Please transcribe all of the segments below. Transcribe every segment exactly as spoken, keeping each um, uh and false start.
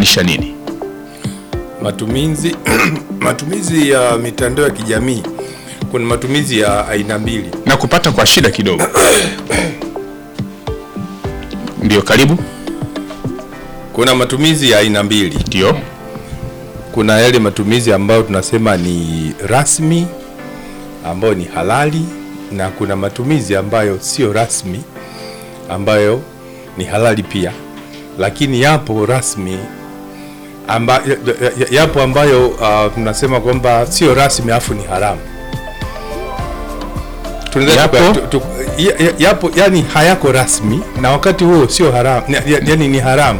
unamaanisha nini? Matumizi matumizi ya mitandao ya kijamii, kuna matumizi ya aina mbili. Na kupata kwa shida kidogo. Ndio, karibu. Kuna matumizi ya aina mbili. Ndio. Kuna yale matumizi ambayo tunasema ni rasmi, ambayo ni halali, na kuna matumizi ambayo sio rasmi, ambayo ni halali pia. Lakini yapo rasmi amba, yapo ambayo uh, tunasema kwamba sio rasmi afu ni haramu. Yapo? Tu, tu, yapo yani hayako rasmi na wakati huo sio haramu, yani ni haramu,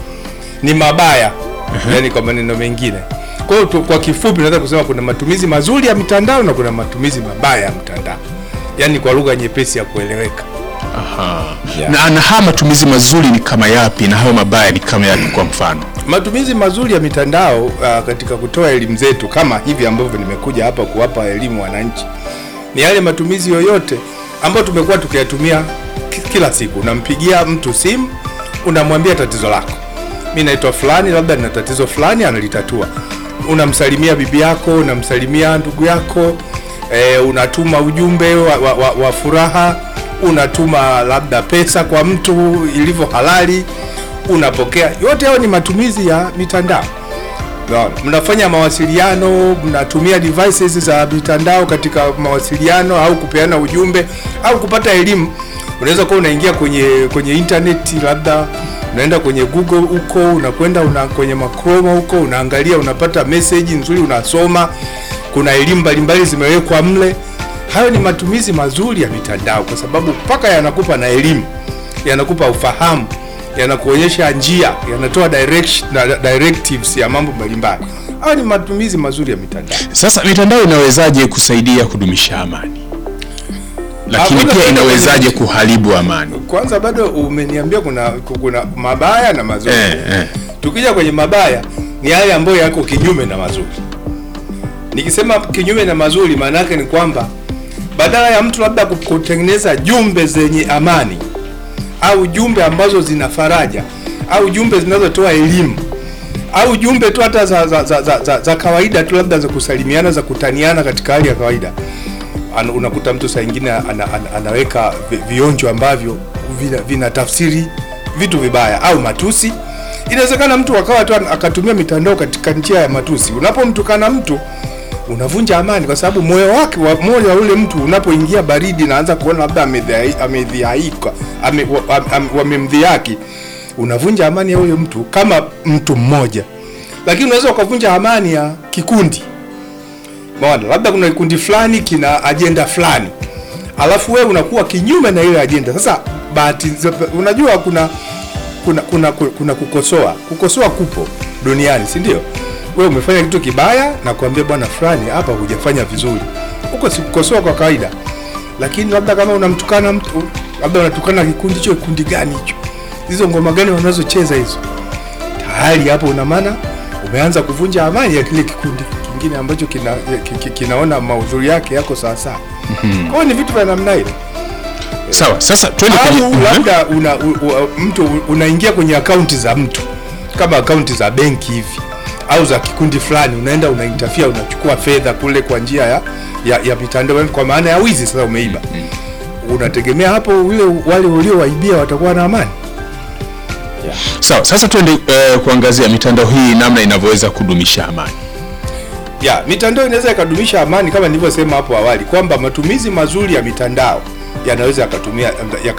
ni mabaya. Uh-huh. Yani kwa maneno mengine. Kwa hiyo kwa kifupi naweza kusema kuna matumizi mazuri ya mitandao na kuna matumizi mabaya ya mitandao. Yani kwa lugha nyepesi ya kueleweka. Aha. Yeah. Na na haya matumizi mazuri ni kama yapi na hayo mabaya ni kama yapi kwa mfano? Matumizi mazuri ya mitandao uh, katika kutoa elimu zetu kama hivi ambavyo nimekuja hapa kuwapa elimu wananchi, ni yale matumizi yoyote ambayo tumekuwa tukiyatumia kila siku. Unampigia mtu simu, unamwambia tatizo lako. Mimi naitwa fulani, labda nina tatizo fulani, analitatua. Unamsalimia bibi yako, unamsalimia ndugu yako, e, unatuma ujumbe wa, wa, wa, wa furaha, unatuma labda pesa kwa mtu ilivyo halali, unapokea. Yote hayo ni matumizi ya mitandao. No, mnafanya mawasiliano, mnatumia devices za mitandao katika mawasiliano au kupeana ujumbe au kupata elimu. Unaweza kuwa unaingia kwenye kwenye internet, labda unaenda kwenye Google huko, unakwenda una kwenye Chrome huko, unaangalia, unapata message nzuri, unasoma. Kuna elimu mbalimbali zimewekwa mle. Hayo ni matumizi mazuri ya mitandao kwa sababu mpaka yanakupa na elimu, yanakupa ufahamu, yanakuonyesha njia, yanatoa direction na directives ya mambo mbalimbali. Hayo ni matumizi mazuri ya mitandao. Sasa mitandao inawezaje kusaidia kudumisha amani? Lakini pia inawezaje kuharibu amani? Kwanza bado umeniambia kuna kuna mabaya na mazuri. Eh, eh. Tukija kwenye mabaya ni yale ambayo yako kinyume na mazuri. Nikisema kinyume na mazuri maana yake ni kwamba badala ya mtu labda kutengeneza jumbe zenye amani au jumbe ambazo zina faraja au jumbe zinazotoa elimu au jumbe tu hata za, za, za, za, za, za kawaida tu labda za kusalimiana, za kutaniana katika hali ya kawaida, An, unakuta mtu saa nyingine ana, ana, anaweka vionjo ambavyo vina, vina tafsiri vitu vibaya au matusi. Inawezekana mtu akawa tu akatumia mitandao katika njia ya matusi. Unapomtukana mtu unavunja amani kwa sababu moyo wake wa moyo wa yule mtu unapoingia baridi na anza kuona labda amedhihaika, wamemdhihaki, unavunja amani ya yule mtu kama mtu mmoja. Lakini unaweza ukavunja amani ya kikundi. Maana labda kuna kikundi fulani kina agenda fulani, alafu wewe unakuwa kinyume na ile agenda. Sasa bahati, unajua kuna kuna kuna kuna kukosoa. Kukosoa kupo duniani, si ndio? Wewe umefanya kitu kibaya na kuambia bwana fulani hapa hujafanya vizuri. Huko si kukosoa kwa kawaida. Lakini labda kama unamtukana mtu, labda unatukana kikundi hicho, kikundi gani hicho? Hizo ngoma gani wanazocheza hizo? Tayari hapo una maana umeanza kuvunja amani ya kile kikundi kingine ambacho kina, kinaona maudhui yake yako sawa sawa. Mm-hmm. Kwa ni vitu vya namna ile. Sawa, sasa twende kwenye labda una, u, u, mtu unaingia kwenye akaunti za mtu kama akaunti za benki hivi au za kikundi fulani, unaenda unainterfere, unachukua fedha kule kwa njia ya ya, ya mitandao kwa maana ya wizi. Sasa umeiba. Mm-hmm. Unategemea hapo wale wale waliowaibia watakuwa na amani? Yeah. Sawa, sasa twende uh, kuangazia mitandao hii namna inavyoweza kudumisha amani. Ya, mitandao inaweza ikadumisha amani kama nilivyosema hapo awali kwamba matumizi mazuri ya mitandao yanaweza yakatumia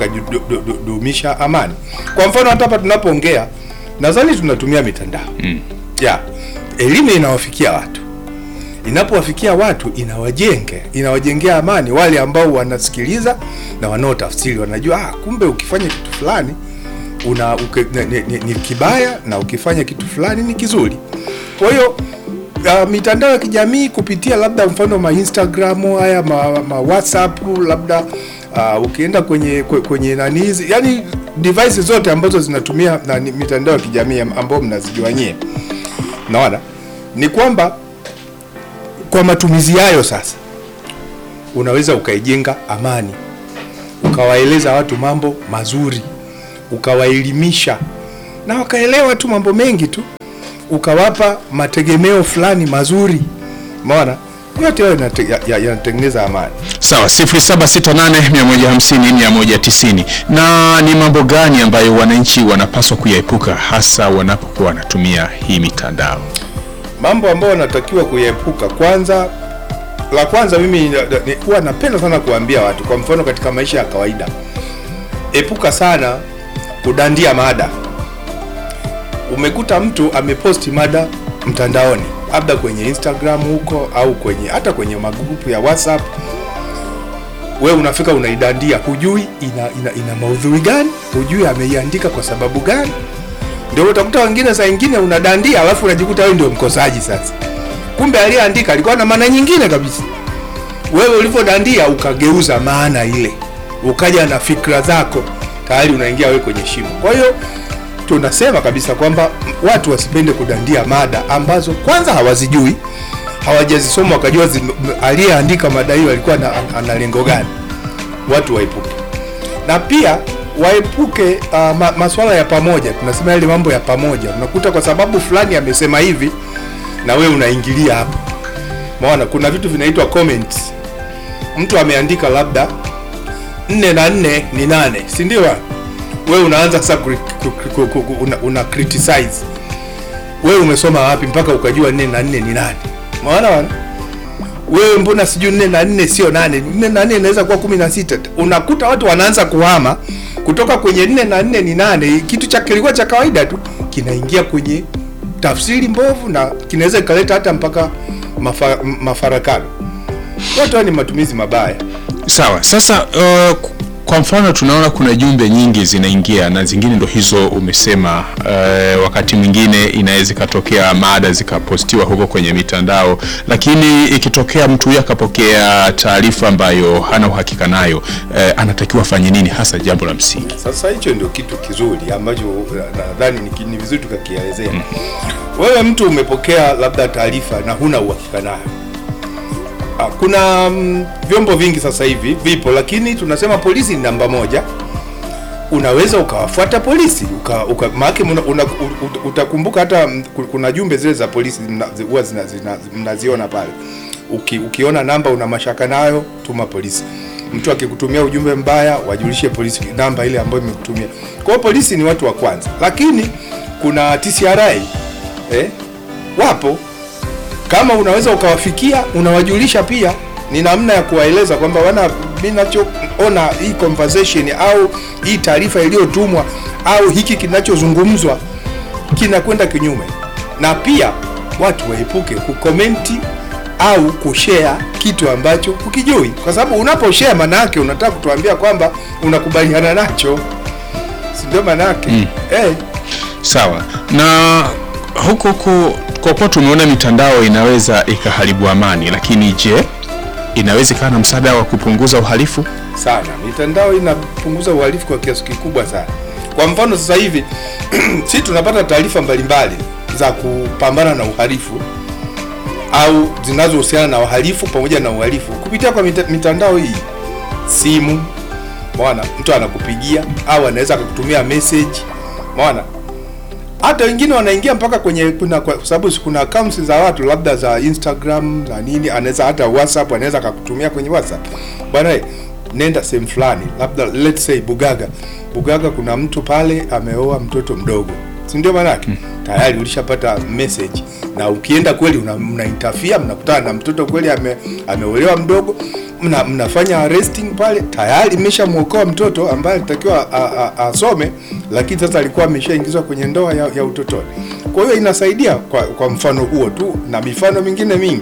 yakadumisha amani. Kwa mfano hata hapa tunapoongea nadhani tunatumia mitandao. Mm. Ya, elimu inawafikia watu. Inapowafikia watu inawajenge, inawajengea amani wale ambao wanasikiliza na wanaotafsiri, wanajua ah, kumbe ukifanya kitu fulani una uke, ni, ni, ni kibaya na ukifanya kitu fulani ni kizuri. Kwa hiyo Uh, mitandao ya kijamii kupitia labda mfano ma Instagram haya ma, ma WhatsApp labda uh, ukienda kwenye kwenye nani hizi, yani devices zote ambazo zinatumia na mitandao ya kijamii ambao mnazijua nyie, naona ni kwamba kwa matumizi hayo sasa unaweza ukaijenga amani, ukawaeleza watu mambo mazuri, ukawaelimisha na wakaelewa tu mambo mengi tu. ukawapa mategemeo fulani mazuri, umeona, yote hayo yanatengeneza amani. Sawa. sifuri saba sita nane mia moja hamsini mia moja tisini. Na ni mambo gani ambayo wananchi wanapaswa kuyaepuka hasa wanapokuwa wanatumia hii mitandao? Mambo ambayo wanatakiwa kuyaepuka, kwanza, la kwanza mimi huwa napenda sana kuambia watu, kwa mfano katika maisha ya kawaida, epuka sana kudandia mada. Umekuta mtu ameposti mada mtandaoni, labda kwenye Instagram huko au kwenye hata kwenye magrupu ya WhatsApp, wewe unafika unaidandia, hujui ina, ina, ina maudhui gani, hujui ameiandika kwa sababu gani. Ndio utakuta wengine saa nyingine unadandia alafu unajikuta wewe ndio mkosaji sasa. Kumbe aliyeandika alikuwa na maana nyingine kabisa. Wewe ulivyodandia ukageuza maana ile, ukaja na fikra zako, tayari unaingia wewe kwenye shimo. Kwa hiyo tunasema kabisa kwamba watu wasipende kudandia mada ambazo kwanza hawazijui, hawajazisoma wakajua aliyeandika mada hiyo alikuwa ana lengo gani. Watu waepuke. Na pia waepuke uh, ma, masuala ya pamoja. Tunasema yale mambo ya pamoja. Unakuta kwa sababu fulani amesema hivi na wewe unaingilia hapo. Maana kuna vitu vinaitwa comments. Mtu ameandika labda nne na nne ni nane, si ndio? Wewe unaanza sasa una, una criticize. Wewe umesoma wapi mpaka ukajua nne na nne ni nane? Maana wana wewe mbona sijui nne na nne sio nane? nne na nne inaweza kuwa kumi na sita. Unakuta watu wanaanza kuhama kutoka kwenye nne na nne ni nane, kitu cha kilikuwa cha kawaida tu kinaingia kwenye tafsiri mbovu na kinaweza kaleta hata mpaka mafa, mafarakano. Watu ni matumizi mabaya. Sawa. Sasa uh, kwa mfano tunaona kuna jumbe nyingi zinaingia na zingine ndo hizo umesema, uh, wakati mwingine inaweza katokea mada zikapostiwa huko kwenye mitandao, lakini ikitokea mtu huyu akapokea taarifa ambayo hana uhakika nayo, uh, anatakiwa afanye nini hasa, jambo la msingi? Sasa hicho ndio kitu kizuri ambacho nadhani ni, ni vizuri tukakielezea. Mm-hmm. Wewe mtu umepokea labda taarifa na huna uhakika nayo. Kuna um, vyombo vingi sasa hivi vipo, lakini tunasema polisi ni namba moja. Unaweza ukawafuata polisi uka, uka maana una, una, utakumbuka hata kuna jumbe zile za polisi huwa zina, zina, mnaziona pale. Uki, ukiona namba una mashaka nayo, tuma polisi. Mtu akikutumia ujumbe mbaya, wajulishe polisi namba ile ambayo imekutumia. Kwa hiyo polisi ni watu wa kwanza, lakini kuna T C R A eh, wapo. Kama unaweza ukawafikia, unawajulisha pia, ni namna ya kuwaeleza kwamba wana mimi nachoona hii conversation au hii taarifa iliyotumwa au hiki kinachozungumzwa kinakwenda kinyume. Na pia watu waepuke kukomenti au kushare kitu ambacho ukijui, kwa sababu unaposhare maana yake unataka kutuambia kwamba unakubaliana nacho, si ndio maana yake? Mm. Eh, sawa. Na huko huko kwa kuwa tumeona mitandao inaweza ikaharibu amani, lakini je, inaweza ikawa na msaada wa kupunguza uhalifu? Sana. Mitandao inapunguza uhalifu kwa kiasi kikubwa sana. Kwa mfano sasa hivi sisi tunapata taarifa mbalimbali za kupambana na uhalifu au zinazohusiana na uhalifu pamoja na uhalifu kupitia kwa mitandao hii. Simu, umeona, mtu anakupigia au anaweza kukutumia message, umeona. Hata wengine wanaingia mpaka kwenye kuna, kwa sababu kuna accounts za watu labda za Instagram na nini, anaweza hata WhatsApp, anaweza akakutumia kwenye WhatsApp. Bwana, nenda sehemu fulani, labda let's say Bugaga. Bugaga kuna mtu pale ameoa mtoto mdogo, si ndio maana yake? Hmm. Tayari ulishapata message, na ukienda kweli una, una interfere, mnakutana na mtoto kweli ame, ameolewa mdogo, mna, mnafanya arresting pale, tayari imeshamuokoa mtoto ambaye alitakiwa asome, lakini sasa alikuwa ameshaingizwa kwenye ndoa ya, ya utotoni. Kwa hiyo inasaidia kwa, kwa mfano huo tu na mifano mingine mingi.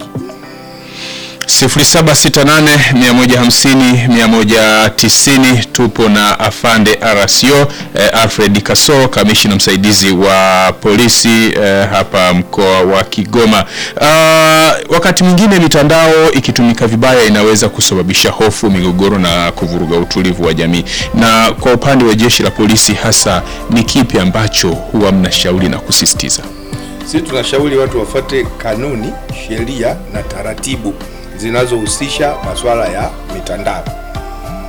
sifuri saba sita nane mia moja hamsini mia moja tisini. Tupo na Afande R C O eh, Alfred Kaso, kamishna msaidizi wa polisi eh, hapa mkoa wa Kigoma. Uh, wakati mwingine mitandao ikitumika vibaya inaweza kusababisha hofu, migogoro na kuvuruga utulivu wa jamii. Na kwa upande wa jeshi la polisi hasa, ni kipi ambacho huwa mnashauri na kusisitiza? Sisi tunashauri watu wafuate kanuni, sheria na taratibu zinazohusisha masuala ya mitandao.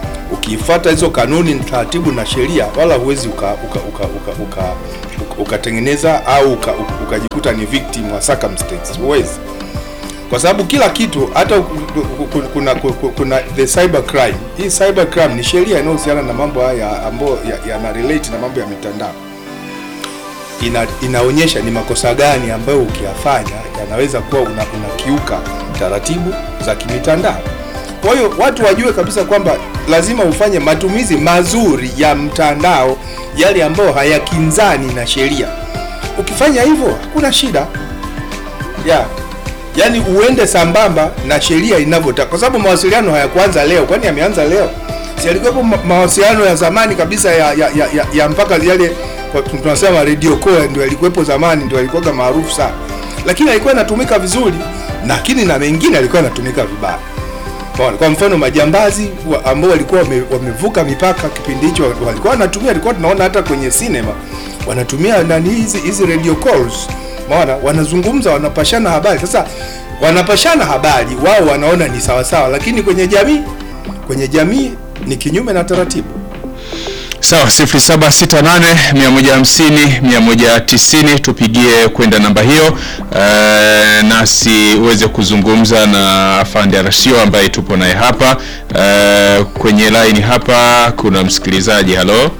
ukifuata hizo kanuni, taratibu na sheria, wala huwezi uka uka uka uka, uka, uka, ukatengeneza au ukajikuta uka ni victim wa circumstances. Huwezi, kwa sababu kila kitu, hata kuna, kuna kuna the cyber crime. Hii cyber crime ni sheria inayohusiana na mambo haya ambayo yana relate na mambo ya mitandao. Ina, inaonyesha ni makosa gani ambayo ukiyafanya yanaweza kuwa una, unakiuka taratibu za kimitandao. Kwa hiyo watu wajue kabisa kwamba lazima ufanye matumizi mazuri ya mtandao, yale ambayo hayakinzani na sheria. Ukifanya hivyo hakuna shida. Yeah. Yaani uende sambamba na sheria inavyotaka. Kwa sababu mawasiliano hayakuanza leo, kwani yameanza leo? Si yalikuwa mawasiliano ya zamani kabisa ya ya, ya, ya, ya mpaka yale tunasema radio call ndio yalikuwepo zamani, ndio yalikuwa maarufu sana. Lakini yalikuwa yanatumika vizuri, lakini na mengine yalikuwa yanatumika vibaya. Kwa mfano majambazi ambao walikuwa wamevuka mipaka kipindi hicho walikuwa wanatumia, walikuwa tunaona hata kwenye cinema wanatumia nani hizi hizi radio calls. Maana wanazungumza, wanapashana habari. Sasa wanapashana habari, wao wanaona ni sawa sawa, lakini kwenye jamii kwenye jamii ni kinyume na taratibu. Sawa, sifuri saba sita nane mia moja hamsini mia moja tisini tupigie kwenda namba hiyo, e, nasi uweze kuzungumza na afande Arasio ambaye tupo naye hapa. E, kwenye line hapa kuna msikilizaji. Halo.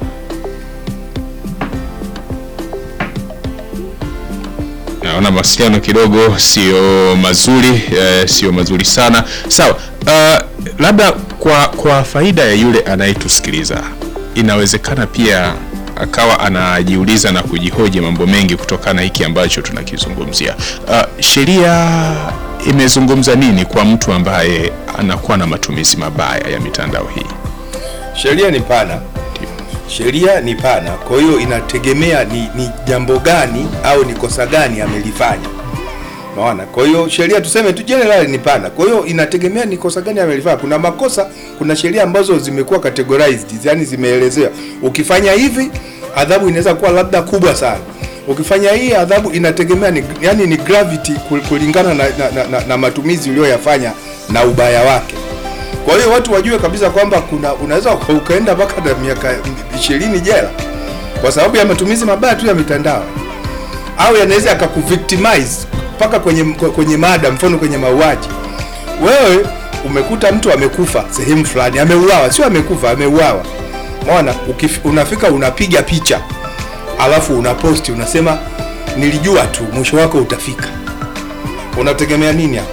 Naona mawasiliano kidogo sio mazuri, e, sio mazuri sana. Sawa, uh, labda kwa kwa faida ya yule anayetusikiliza, inawezekana pia akawa anajiuliza na kujihoji mambo mengi kutokana na hiki ambacho tunakizungumzia. Uh, sheria imezungumza nini kwa mtu ambaye anakuwa na matumizi mabaya ya mitandao hii? Sheria ni pana. Sheria ni pana. Kwa hiyo inategemea ni, ni jambo gani au ni kosa gani amelifanya. Unaona? Kwa hiyo sheria tuseme tu generally ni pana. Kwa hiyo inategemea ni kosa gani amelifanya. Kuna makosa, kuna sheria ambazo zimekuwa categorized, yani zimeelezea. Ukifanya hivi adhabu inaweza kuwa labda kubwa sana. Ukifanya hii adhabu inategemea ni, yani ni gravity kulingana na, na, na, na matumizi uliyoyafanya na ubaya wake. Kwa hiyo watu wajue kabisa kwamba kuna unaweza ukaenda mpaka na miaka ishirini jela kwa sababu ya matumizi mabaya tu ya mitandao. Au yanaweza akakuvictimize mpaka kwenye kwenye mada, mfano kwenye mauaji. Wewe umekuta mtu amekufa sehemu fulani, ameuawa, sio amekufa, ameuawa. Unaona, unafika unapiga picha. Alafu unaposti unasema nilijua tu mwisho wako utafika. Unategemea nini hapo?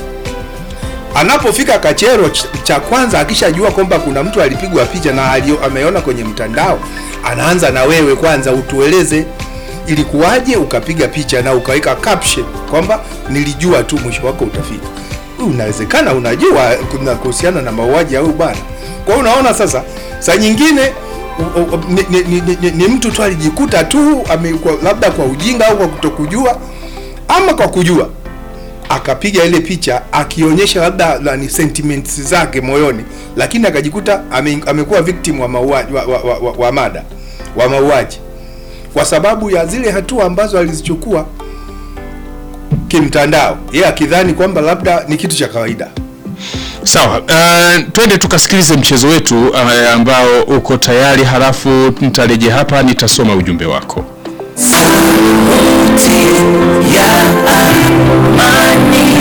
Anapofika kachero cha kwanza, akishajua kwamba kuna mtu alipigwa picha na alio ameona kwenye mtandao, anaanza na wewe kwanza utueleze ilikuwaje ukapiga picha na ukaweka caption kwamba nilijua tu mwisho wako utafika. Unawezekana unajua kuna kuhusiana na mauaji au bwana. Kwa hiyo unaona sasa, saa nyingine u, u, ni, ni, ni, ni, ni mtu tu alijikuta tu ame, kwa, labda kwa ujinga au kwa kutokujua ama kwa kujua akapiga ile picha akionyesha labda ni sentiments zake moyoni, lakini akajikuta ame, amekuwa victim wa mauaji wa, wa, wa, wa, wa mada wa mauaji kwa sababu ya zile hatua ambazo alizichukua kimtandao, yeye akidhani kwamba labda ni kitu cha kawaida. Sawa, uh, twende tukasikilize mchezo wetu uh, ambao uko tayari, halafu nitarejea hapa nitasoma ujumbe wako. Sauti ya amani.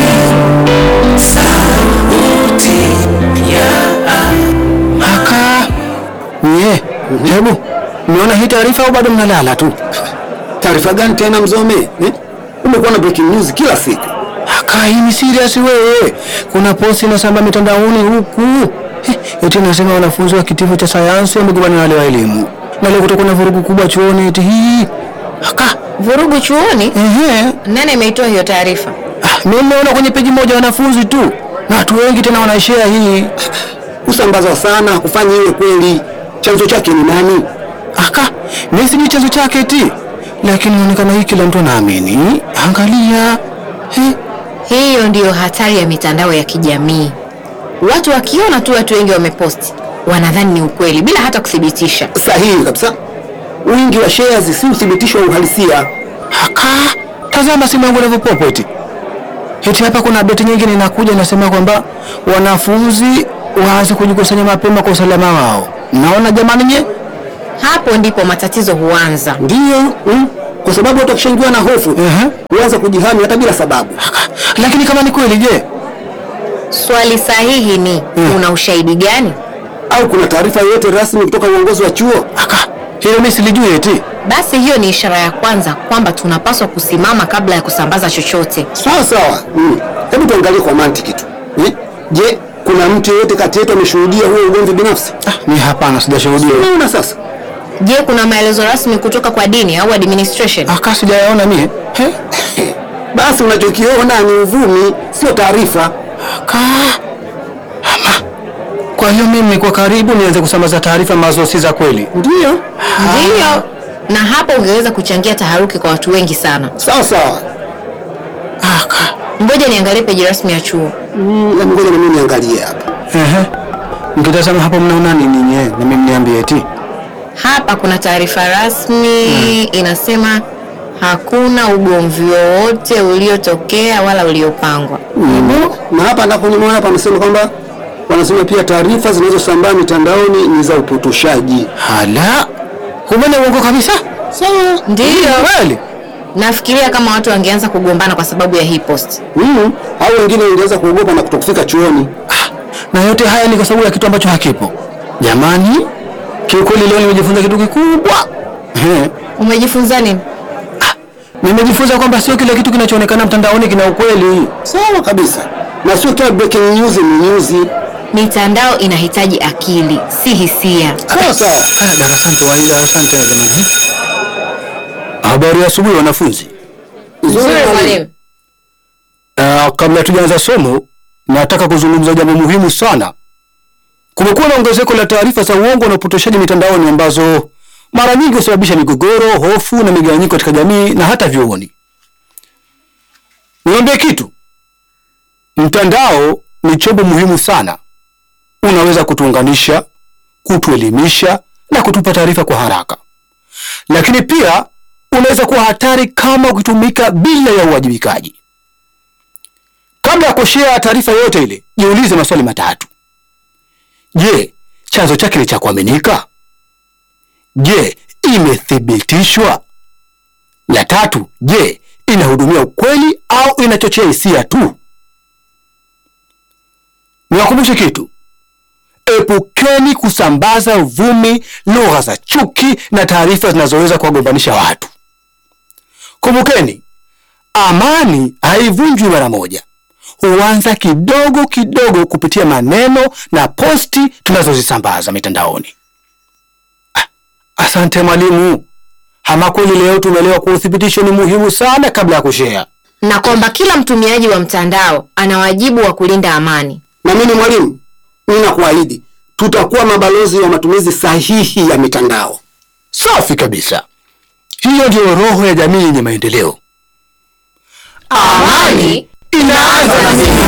Sauti ya amani. Aka, nye, hebu, umeona hii taarifa au bado mnalala tu? Taarifa gani tena Mzome? Eh? Umekuwa na breaking news kila siku. Aka, hii ni serious wewe. Kuna posti inasambaa mitandaoni huku. Eti nasema wanafunzi wa kitivo cha sayansi wamegombana na wale wa elimu. Na leo kutakuwa na vurugu kubwa chuoni eti hii. Aka, vurugu chuoni? Ehe. Nani ameitoa hiyo taarifa? Ah, mimi naona kwenye peji moja wanafunzi tu. Na watu wengi tena wanashare hii. Kusambaza sana kufanya iwe kweli. Chanzo chake ni nani? Aka, mimi sijui chanzo chake eti. Lakini inaonekana hii kila mtu anaamini. Angalia. He. Hiyo ndiyo hatari ya mitandao ya kijamii. Watu wakiona tu watu wengi wameposti, wanadhani ni ukweli bila hata kuthibitisha. Sahihi kabisa. Wingi wa shares si uthibitisho wa uhalisia. Aka, tazama simu yangu inavyopopoti. Eti hapa kuna update nyingine inakuja inasema kwamba wanafunzi waanze kujikusanya mapema kwa usalama wao. Naona jamani nye? Hapo ndipo matatizo huanza. Ndio, mm. Kwa sababu watu wakishaingiwa na hofu, uh-huh. huanza kujihami hata bila sababu. Lakini kama ni kweli je? Swali sahihi ni hmm. una ushahidi gani? Au kuna taarifa yoyote rasmi kutoka uongozi wa chuo? Aka, hilo mimi silijui eti. Basi hiyo ni ishara ya kwanza kwamba tunapaswa kusimama kabla ya kusambaza chochote. Sawa sawa. Mm. Hebu tuangalie kwa mantiki tu. Eh? Je, kuna mtu yeyote kati yetu ameshuhudia huo ugomvi binafsi? Ah, ni hapana, sijashuhudia. Unaona sasa? Je, kuna maelezo rasmi kutoka kwa dini au administration? Aka, sijayaona mimi. He? Basi unachokiona ni uvumi, sio taarifa. Aka. Kwa hiyo mimi kwa karibu nianze kusambaza taarifa ambazo si za kweli. Ndio. Ndio. Na hapo ungeweza kuchangia taharuki kwa watu wengi sana. Sawa sawa. Aka. Ngoja niangalie peji rasmi ya chuo. Mm, ngoja na mimi niangalie hapa. Ehe. Mkitazama hapo mnaona nini nyinyi? Na mimi niambie eti. Hapa kuna taarifa rasmi hmm. inasema hakuna ugomvi wowote uliotokea wala uliopangwa. Mm. Na hapa ndipo nimeona hapa amesema kwamba wanasema pia taarifa zinazosambaa mitandaoni ni za upotoshaji. Hala. Kumbe uongo kabisa? Sawa. Ndio. Kweli. Nafikiria kama watu wangeanza kugombana kwa sababu ya hii post. Mm. Au wengine wangeweza kuogopa na kutokufika chuoni. Ah, na yote haya ni kwa sababu ya kitu ambacho hakipo. Jamani, kiukweli leo nimejifunza kitu kikubwa. Umejifunza nini? Ah, nimejifunza kwamba sio kila kitu kinachoonekana mtandaoni kina ukweli. Sawa kabisa. Na sio kila breaking news ni news. Mitandao inahitaji akili, si hisia. Sawa sawa. Haya, darasani tuwaida, asante jamani. Habari ya asubuhi wanafunzi. Nzuri mwalimu. Uh, kabla tujaanza somo, nataka kuzungumza jambo muhimu sana. Kumekuwa na ongezeko la taarifa za uongo na upotoshaji mitandaoni ambazo mara nyingi husababisha migogoro, hofu na migawanyiko katika jamii na hata vyuoni. Niambie kitu. Mtandao ni chombo muhimu sana. Unaweza kutuunganisha, kutuelimisha na kutupa taarifa kwa haraka. Lakini pia unaweza kuwa hatari kama ukitumika bila ya uwajibikaji. Kabla ya kushare taarifa yote ile, jiulize maswali matatu. Je, chanzo chake ni cha kuaminika? Je, imethibitishwa? La tatu, je, inahudumia ukweli au inachochea hisia tu? Niwakumbushe kitu. Epukeni kusambaza uvumi, lugha za chuki na taarifa zinazoweza kuwagombanisha watu. Kumbukeni, amani haivunjwi mara moja. Huanza kidogo kidogo kupitia maneno na posti tunazozisambaza mitandaoni. Ah, asante mwalimu. Hama kweli leo tumeelewa kuwa uthibitisho ni muhimu sana kabla ya kushare. Na kwamba kila mtumiaji wa mtandao ana wajibu wa kulinda amani. Na mimi mwalimu, ninakuahidi tutakuwa mabalozi wa matumizi sahihi ya mitandao. Safi kabisa. Hiyo ndio roho ya jamii yenye maendeleo. Amani inaanza na sisi.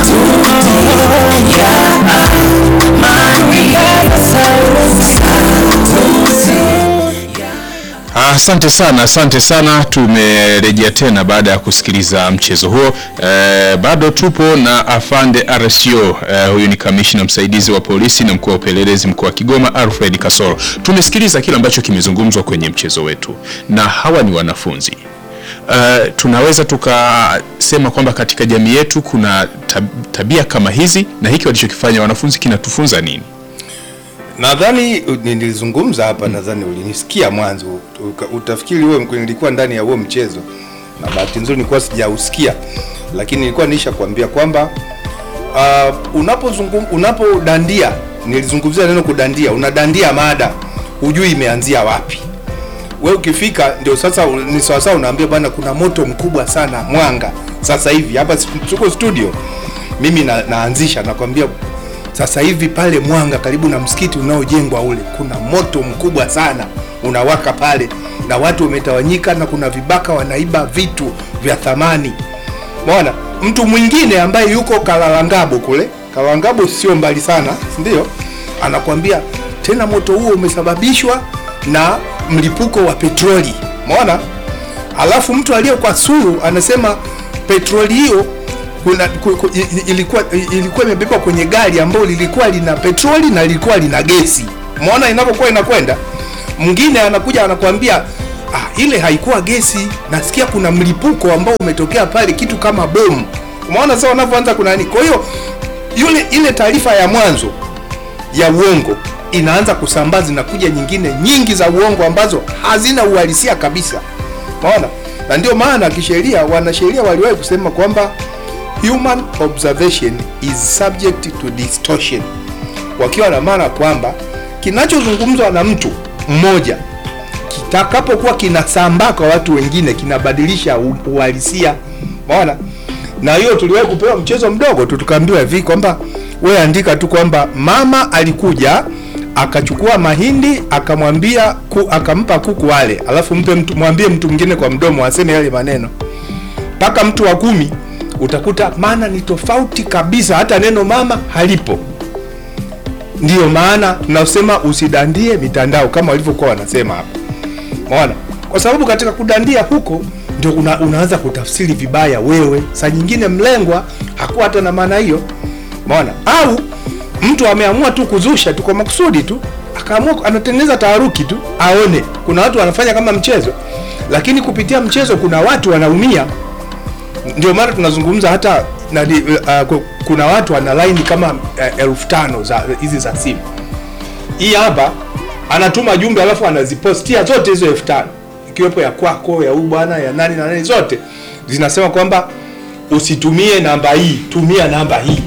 Asante sana, asante sana. Tumerejea tena baada ya kusikiliza mchezo huo. E, bado tupo na Afande R S O. E, huyu ni kamishna msaidizi wa polisi na mkuu wa upelelezi mkoa wa Kigoma, Alfred Kasoro. Tumesikiliza kile ambacho kimezungumzwa kwenye mchezo wetu. Na hawa ni wanafunzi. Uh, tunaweza tukasema kwamba katika jamii yetu kuna tabia kama hizi, na hiki walichokifanya wanafunzi kinatufunza nini? Nadhani nilizungumza hapa, nadhani ulinisikia mwanzo, utafikiri wewe nilikuwa ndani ya huo mchezo, na bahati nzuri nilikuwa sijausikia, lakini nilikuwa nisha kuambia kwamba uh, unapozungum unapodandia, nilizungumzia neno kudandia, unadandia mada, hujui imeanzia wapi. Wewe ukifika ndio sasa ni sawa sawa unaambia bwana kuna moto mkubwa sana Mwanga. Sasa hivi hapa tuko studio. Mimi na, naanzisha nakwambia sasa hivi pale Mwanga karibu na msikiti unaojengwa ule kuna moto mkubwa sana unawaka pale na watu wametawanyika na kuna vibaka wanaiba vitu vya thamani. Umeona? Mtu mwingine ambaye yuko Kalalangabo kule, Kalalangabo sio mbali sana, ndio? Anakuambia tena moto huo umesababishwa na mlipuko wa petroli. Umeona? Alafu mtu aliye kwa Sulu anasema petroli hiyo kuna ku, ku, ilikuwa ilikuwa imebebwa kwenye gari ambalo lilikuwa lina petroli na lilikuwa lina gesi. Umeona inapokuwa inakwenda, mwingine anakuja anakuambia ah, ile haikuwa gesi, nasikia kuna mlipuko ambao umetokea pale, kitu kama bomu. Umeona sasa wanavyoanza kuna nini? Kwa hiyo yule ile taarifa ya mwanzo ya uongo inaanza kusambaza na kuja nyingine nyingi za uongo ambazo hazina uhalisia kabisa. Umeona? Na ndio maana kisheria, wanasheria waliwahi kusema kwamba human observation is subject to distortion, wakiwa na maana kwamba kinachozungumzwa na mtu mmoja kitakapokuwa kinasambaa kwa watu wengine kinabadilisha uhalisia. Umeona? Na hiyo tuliwahi kupewa mchezo mdogo tu, tukaambiwa hivi kwamba wewe andika tu kwamba mama alikuja akachukua mahindi akamwambia ku, akampa kuku wale, alafu mpe mtu, mwambie mtu mwingine kwa mdomo aseme yale maneno mpaka mtu wa kumi, utakuta maana ni tofauti kabisa, hata neno mama halipo. Ndiyo maana tunasema usidandie mitandao kama walivyokuwa wanasema hapa. Umeona? Kwa sababu katika kudandia huko ndio una, unaanza kutafsiri vibaya wewe. Saa nyingine mlengwa hakuwa hata na maana hiyo. Umeona? Au mtu ameamua tu kuzusha tu kwa makusudi tu, akaamua anatengeneza taharuki tu aone. Kuna watu wanafanya kama mchezo, lakini kupitia mchezo kuna watu wanaumia. Ndio maana tunazungumza hata na, uh, kuna watu wana line kama uh, elfu tano za hizi za simu. Hii hapa anatuma jumbe alafu anazipostia zote hizo elfu tano, ikiwepo ya kwako, ya huyu bwana, ya nani na nani, zote zinasema kwamba usitumie namba hii, tumia namba hii.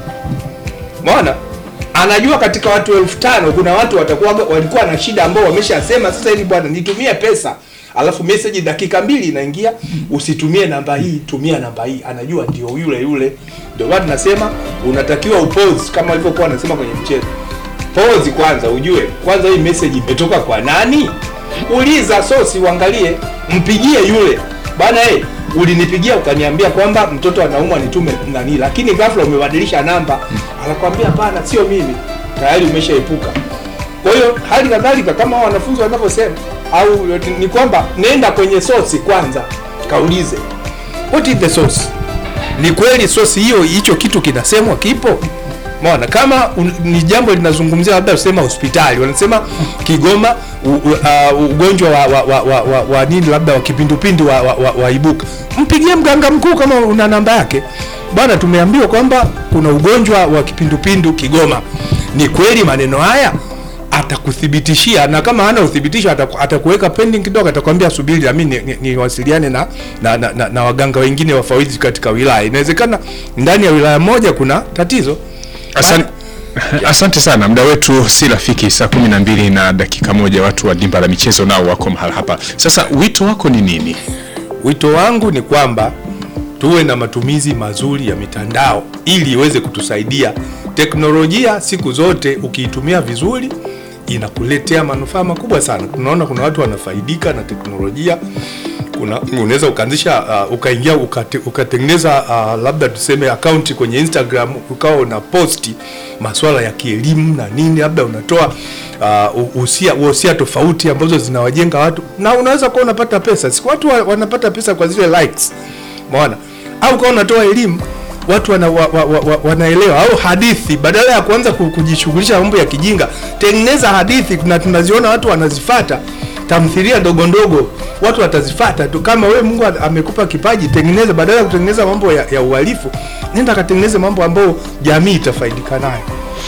Umeona? Anajua katika watu elfu tano kuna watu watakuwa walikuwa na shida ambao wameshasema sasa hivi bwana nitumie pesa, alafu message dakika mbili inaingia, usitumie namba hii, tumia namba hii. Anajua ndio yule yule. Ndio watu nasema unatakiwa upause kama walivyokuwa wanasema kwenye mchezo. Pause kwanza ujue kwanza hii message imetoka kwa nani? Uliza source uangalie, mpigie yule. Bana eh, hey, ulinipigia ukaniambia kwamba mtoto anaumwa nitume nani, lakini ghafla umebadilisha namba. Anakuambia hapana, sio mimi. Tayari umeshaepuka. Kwa hiyo hali kadhalika kama wanafunzi wanavyosema, au ni kwamba nenda kwenye source kwanza, kaulize what is the source. Ni kweli source hiyo hicho kitu kinasemwa kipo? Umeona? Kama un, ni jambo linazungumzia labda usema hospitali, wanasema Kigoma u, u, uh, ugonjwa wa, wa, wa, wa, wa, wa nini labda wa kipindupindu wa, wa, wa, wa ibuka, mpigie mganga mkuu kama una namba yake. Bwana tumeambiwa kwamba kuna ugonjwa wa kipindupindu Kigoma. Ni kweli maneno haya? Atakuthibitishia, na kama hana uthibitisho atakuweka pending kidogo, atakwambia subiri na mimi niwasiliane ni na, na, na, na, na waganga wengine wafawidhi katika wilaya. Inawezekana ndani ya wilaya moja kuna tatizo. Asante, asante sana. Muda wetu si rafiki, saa kumi na mbili na dakika moja. Watu wa Dimba la Michezo nao wako mahali hapa. Sasa wito wako ni nini? Wito wangu ni kwamba tuwe na matumizi mazuri ya mitandao ili iweze kutusaidia. Teknolojia siku zote ukiitumia vizuri inakuletea manufaa makubwa sana. Tunaona kuna watu wanafaidika na teknolojia. Kuna unaweza ukaanzisha uh, ukaingia ukate, ukatengeneza uh, labda tuseme account kwenye Instagram, ukao una posti masuala ya kielimu na nini, labda unatoa uh, usia usia tofauti ambazo zinawajenga watu, na unaweza kuwa unapata pesa. Si watu wa, wanapata pesa kwa zile likes. Umeona? Au kama unatoa elimu watu wana, wa, wa, wa, wanaelewa. Au hadithi, badala ya kuanza kujishughulisha mambo ya kijinga, tengeneza hadithi. Kuna tunaziona watu wanazifuata, tamthilia ndogo ndogo watu watazifuata tu. Kama wewe Mungu amekupa kipaji, tengeneza, badala ya kutengeneza mambo ya, ya uhalifu, nenda katengeneze mambo ambayo jamii itafaidika nayo.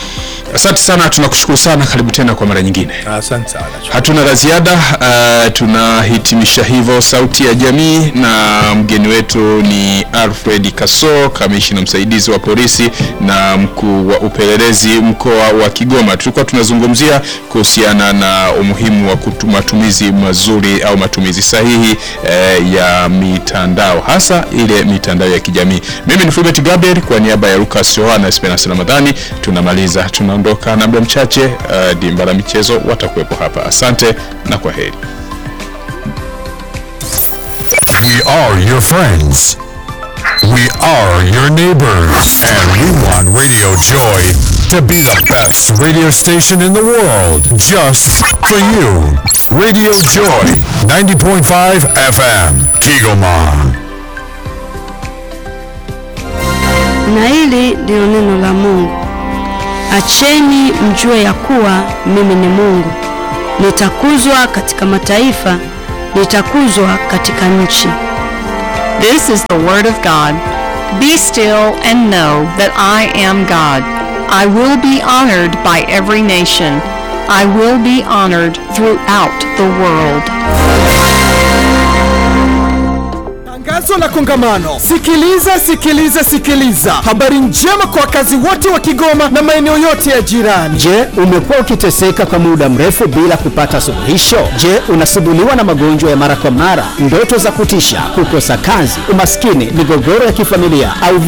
Asante sana, tunakushukuru sana. Karibu tena kwa mara nyingine. Asante sana. Hatuna la ziada. Uh, tunahitimisha hivyo Sauti ya Jamii, na mgeni wetu ni Alfred Kasso, kamishna msaidizi wa polisi na mkuu wa upelelezi mkoa wa Kigoma. Tulikuwa tunazungumzia kuhusiana na umuhimu wa matumizi mazuri au matumizi sahihi eh, ya mitandao, hasa ile mitandao ya kijamii. Mimi ni Fulbert Gabriel kwa niaba ya Lucas Yohana na Esperance Ramadhani. Tunamaliza, tunaondoka na muda mchache. Uh, Dimba la Michezo watakuwepo hapa. Asante na kwa heri. We are your friends. We are your neighbors. And we want Radio Joy to be the best radio station in the world, just for you. Radio Joy, ninety point five F M, Kigoma. Na hili ndilo neno la Mungu. Acheni mjue ya kuwa mimi ni Mungu. Nitakuzwa katika mataifa, nitakuzwa katika nchi. This is the word of God. Be still and know that I am God. I will be honored by every nation. I will be honored throughout the world. Tangazo la kongamano. Sikiliza, sikiliza, sikiliza. Habari njema kwa wakazi wote wa Kigoma na maeneo yote ya jirani. Je, umekuwa ukiteseka kwa muda mrefu bila kupata suluhisho? Je, unasumbuliwa na magonjwa ya mara kwa mara, ndoto za kutisha, kukosa kazi, umaskini, migogoro ya kifamilia au